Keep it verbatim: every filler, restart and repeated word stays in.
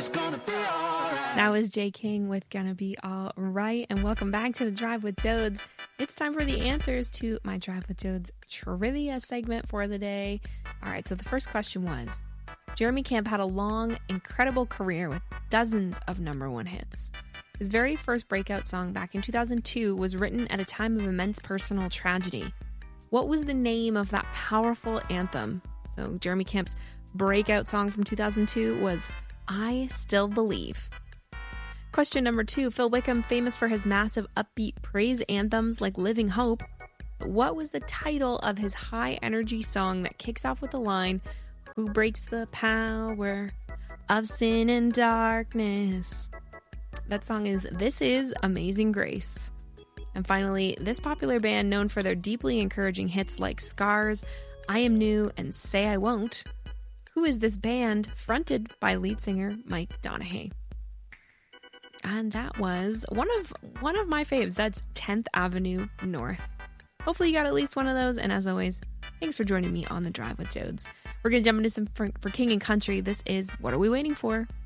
That was Jay King with Gonna Be All Right, and welcome back to the Drive with Jodes. It's time for the answers to my Drive with Jodes trivia segment for the day. All right, so the first question was, Jeremy Camp had a long, incredible career with dozens of number one hits. His very first breakout song back in two thousand two was written at a time of immense personal tragedy. What was the name of that powerful anthem? So Jeremy Camp's breakout song from two thousand two was I Still Believe. Question number two, Phil Wickham, famous for his massive upbeat praise anthems like Living Hope. What was the title of his high energy song that kicks off with the line, who breaks the power of sin and darkness? That song is This Is Amazing Grace. And finally, this popular band known for their deeply encouraging hits like Scars, I Am New, and Say I Won't. Who is this band fronted by lead singer Mike Donehey? And that was one of one of my faves. That's tenth Avenue North. Hopefully you got at least one of those. And as always, thanks for joining me on the Drive with Jodes. We're going to jump into some for, for King and Country. This is What Are We Waiting For?